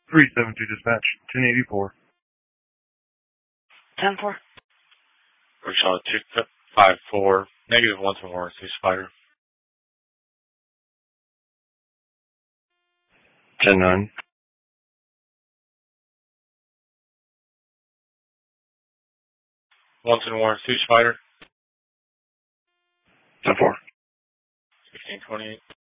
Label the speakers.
Speaker 1: 372 dispatch, 1084.
Speaker 2: 10-4.
Speaker 3: Richard 254, negative 1 to warranty, Spider.
Speaker 4: 10-9.
Speaker 3: 1 to warranty, Spider.
Speaker 4: 10-4.
Speaker 3: 1628.